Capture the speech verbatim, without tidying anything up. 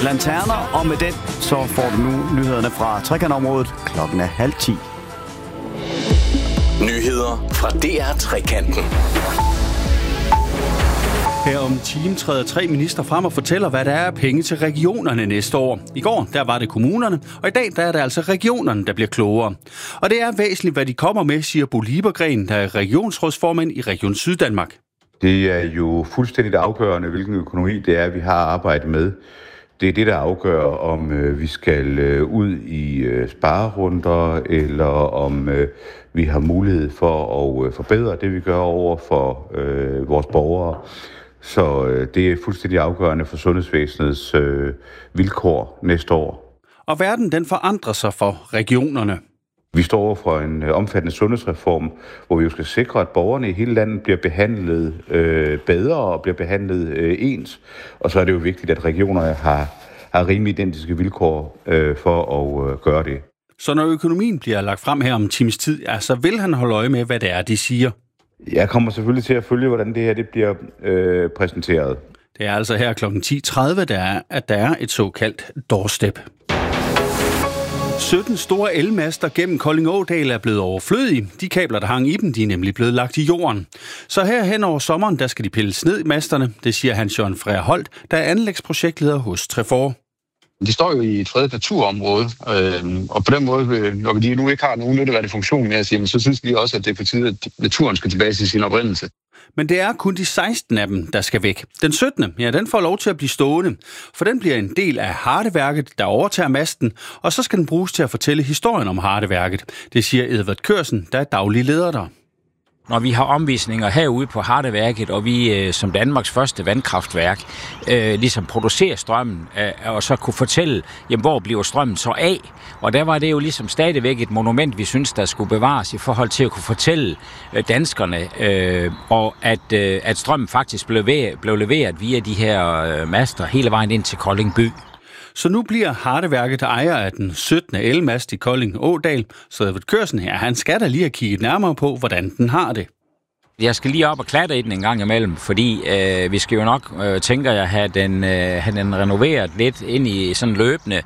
lanterner, og med den så får du nu nyhederne fra trekantområdet. Klokken er halv ti. Nyheder fra D R Trekanten. Her om time træder tre minister frem og fortæller, hvad der er af penge til regionerne næste år. I går, der var det kommunerne, og i dag, der er det altså regionerne, der bliver klogere. Og det er væsentligt, hvad de kommer med, siger Bo Liebergren, der er regionsrådsformand i Region Syddanmark. Det er jo fuldstændigt afgørende, hvilken økonomi det er, vi har arbejdet med. Det er det, der afgør, om øh, vi skal øh, ud i øh, sparerunder, eller om øh, vi har mulighed for at øh, forbedre det, vi gør over for øh, vores borgere. Så øh, det er fuldstændig afgørende for sundhedsvæsenets øh, vilkår næste år. Og verden, den forandrer sig for regionerne. Vi står over for en øh, omfattende sundhedsreform, hvor vi jo skal sikre, at borgerne i hele landet bliver behandlet øh, bedre og bliver behandlet øh, ens. Og så er det jo vigtigt, at regionerne har, har rimelig identiske vilkår øh, for at øh, gøre det. Så når økonomien bliver lagt frem her om en times tid, ja, så vil han holde øje med, hvad det er, de siger. Jeg kommer selvfølgelig til at følge, hvordan det her det bliver øh, præsenteret. Det er altså her klokken ti tredive, der er, at der er et såkaldt doorstep. sytten store elmaster gennem Kolding-Ådal er blevet overflødige. De kabler, der hang i dem, de er nemlig blevet lagt i jorden. Så her hen over sommeren, der skal de pilles ned i masterne. Det siger Hans-Jørgen Freja Holt, der er anlægsprojektleder hos Trefor. De står jo i et fredet naturområde, øh, og på den måde, når de nu ikke har nogen nytteværdig funktion mere, siger, så synes vi også, at det er på tide, at naturen skal tilbage til sin oprindelse. Men det er kun de seksten af dem, der skal væk. Den syttende, ja, den får lov til at blive stående, for den bliver en del af Hardeværket, der overtager masten, og så skal den bruges til at fortælle historien om Hardeværket. Det siger Edvard Kørsen, der er daglig leder der. Når vi har omvisninger herude på Hardeværket, og vi øh, som Danmarks første vandkraftværk øh, ligesom producerer strømmen, øh, og så kunne fortælle, jamen, hvor bliver strømmen så af? Og der var det jo ligesom stadigvæk et monument, vi synes, der skulle bevares i forhold til at kunne fortælle øh, danskerne, øh, og at, øh, at strømmen faktisk blev, ved, blev leveret via de her øh, master hele vejen ind til Kolding by. Så nu bliver Hardeværket ejer af den syttende elmast i Kolding-Ådal, så Edvard Kørsen her, han skal da lige have kigget nærmere på, hvordan den har det. Jeg skal lige op og klatre i den en gang imellem, fordi øh, vi skal jo nok, øh, tænker jeg, have den, øh, have den renoveret lidt ind i sådan løbende